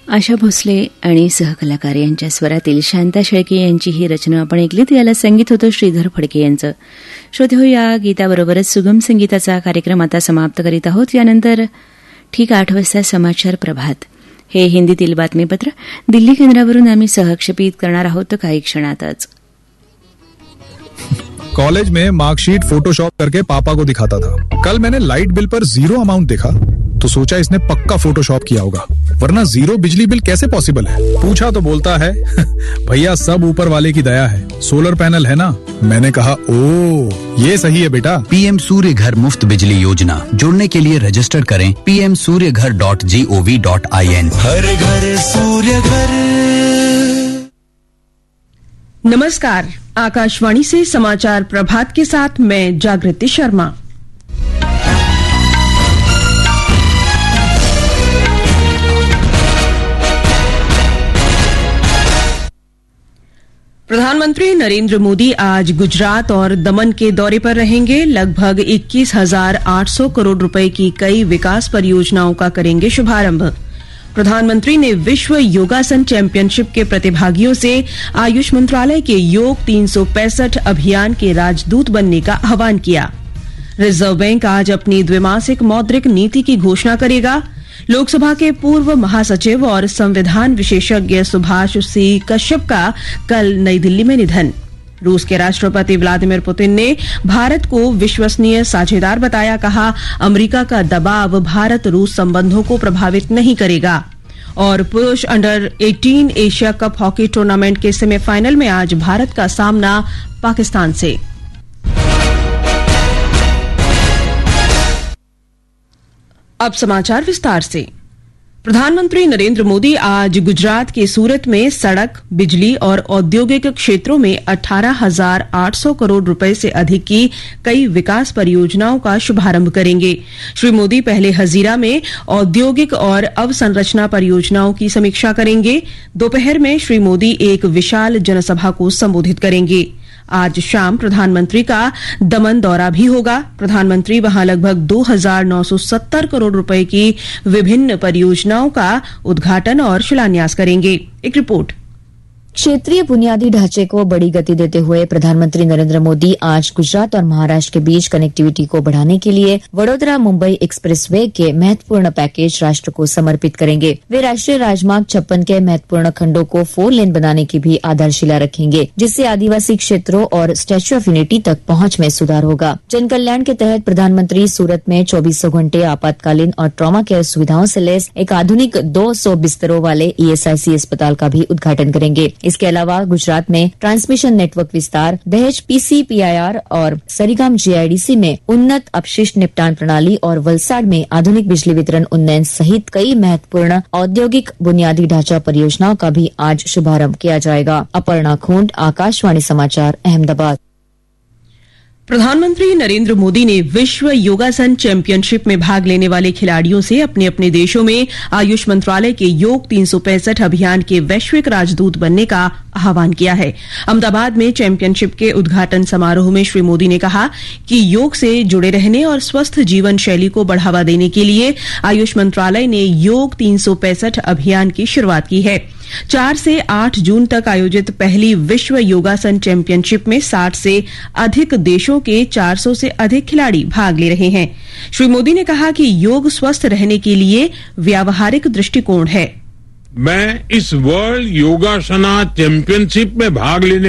आशा भोसले आणि सहकलाकार यांच्या स्वरातील शांता शेळके यांची ही रचना आपण ऐकलीत. याला संगीत होतं श्रीधर फडके यांचं. श्रोतेहो, या गीताबरोबरच सुगम संगीताचा कार्यक्रम आता समाप्त करीत आहोत. यानंतर ठीक 8 वाजता समाचार प्रभात हे हिंदीतील बातमीपत्र दिल्ली केंद्रावरून आम्ही सहक्षेपित करणार आहोत काही क्षणातच. कॉलेज में मार्कशीट फोटोशॉप करके पापा को दिखाता था. कल मैंने लाइट बिल पर 0 अमाउंट देखा तो सोचा इसने पक्का फोटोशॉप किया होगा, वरना 0 बिजली बिल कैसे पॉसिबल है. पूछा तो बोलता है भैया सब ऊपर वाले की दया है, सोलर पैनल है ना. मैंने कहा ओ ये सही है बेटा. पीएम सूर्य घर मुफ्त बिजली योजना, जुड़ने के लिए रजिस्टर करें pmsuryaghar.gov.in. हर घर सूर्य घर. नमस्कार, आकाशवाणी से समाचार प्रभात के साथ मैं जागृति शर्मा. प्रधानमंत्री नरेंद्र मोदी आज गुजरात और दमन के दौरे पर रहेंगे. लगभग 21,800 करोड़ रुपए की कई विकास परियोजनाओं का करेंगे शुभारंभ. प्रधानमंत्री ने विश्व योगासन चैंपियनशिप के प्रतिभागियों से आयुष मंत्रालय के योग 365 अभियान के राजदूत बनने का आह्वान किया. रिजर्व बैंक आज अपनी द्विमासिक मौद्रिक नीति की घोषणा करेगा. लोकसभा के पूर्व महासचिव और संविधान विशेषज्ञ सुभाष सी कश्यप का कल नई दिल्ली में निधन. रूस के राष्ट्रपति व्लादिमीर पुतिन ने भारत को विश्वसनीय साझेदार बताया. कहा, अमेरिका का दबाव भारत रूस संबंधों को प्रभावित नहीं करेगा. और पुरुष under 18 Asia cup hockey tournament के सेमीफाइनल में आज भारत का सामना पाकिस्तान से. अब समाचार विस्तार से. प्रधानमंत्री नरेंद्र मोदी आज गुजरात के सूरत में सड़क, बिजली और औद्योगिक क्षेत्रों में 18,800 करोड़ रुपए से अधिक की कई विकास परियोजनाओं का शुभारंभ करेंगे. श्री मोदी पहले हजीरा में औद्योगिक और अवसंरचना परियोजनाओं की समीक्षा करेंगे. दोपहर में श्री मोदी एक विशाल जनसभा को संबोधित करेंगे. आज शाम प्रधानमंत्री का दमन दौरा भी होगा. प्रधानमंत्री वहां लगभग 2,970 करोड़ रुपए की विभिन्न परियोजनाओं का उद्घाटन और शिलान्यास करेंगे. एक रिपोर्ट. क्षेत्रीय बुनियादी ढांचे को बड़ी गति देते हुए प्रधानमंत्री नरेंद्र मोदी आज गुजरात और महाराष्ट्र के बीच कनेक्टिविटी को बढ़ाने के लिए वडोदरा मुंबई एक्सप्रेसवे के महत्वपूर्ण पैकेज राष्ट्र को समर्पित करेंगे. वे राष्ट्रीय राजमार्ग 56 के महत्वपूर्ण खंडों को 4 लेन बनाने की भी आधारशिला रखेंगे, जिससे आदिवासी क्षेत्रों और स्टैच्यू ऑफ यूनिटी तक पहुंच में सुधार होगा. जन कल्याण के तहत प्रधानमंत्री सूरत में 24 घंटे आपातकालीन और ट्रॉमा केयर सुविधाओं से लैस एक आधुनिक 200 बिस्तरों वाले ESIC अस्पताल का भी उद्घाटन करेंगे. इसके अलावा गुजरात में ट्रांसमिशन नेटवर्क विस्तार, दहेज PCPIR और सरीगाम GIDC में उन्नत अपशिष्ट निपटान प्रणाली और वलसाड में आधुनिक बिजली वितरण उन्नयन सहित कई महत्वपूर्ण औद्योगिक बुनियादी ढांचा परियोजनाओं का भी आज शुभारंभ किया जाएगा. अपर्णा खूंट, आकाशवाणी समाचार, अहमदाबाद. प्रधानमंत्री नरेंद्र मोदी ने विश्व योगासन चैंपियनशिप में भाग लेने वाले खिलाड़ियों से अपने अपने देशों में आयुष मंत्रालय के योग 365 अभियान के वैश्विक राजदूत बनने का आह्वान किया है. अहमदाबाद में चैंपियनशिप के उद्घाटन समारोह में श्री मोदी ने कहा कि योग से जुड़े रहने और स्वस्थ जीवन शैली को बढ़ावा देने के लिए आयुष मंत्रालय ने योग 365 अभियान की शुरुआत की है. 4 से 8 जून तक आयोजित पहली विश्व योगासन चैंपियनशिप में 60 से अधिक देशों के 400 से अधिक खिलाड़ी भाग ले रहे हैं. श्री मोदी ने कहा कि योग स्वस्थ रहने के लिए व्यावहारिक दृष्टिकोण है. मैं इस वर्ल्ड योगासना चैंपियनशिप में भाग लेने